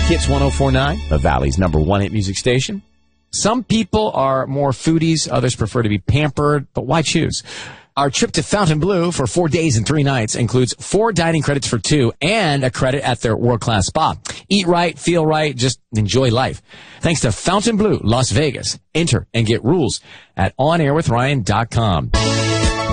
Hits 104.9, the Valley's #1 hit music station. Some people are more foodies, others prefer to be pampered, but why choose? Our trip to Fontainebleau for 4 days and 3 nights includes 4 dining credits for 2 and a credit at their world-class spa. Eat right, feel right, just enjoy life. Thanks to Fontainebleau, Las Vegas. Enter and get rules at onairwithryan.com.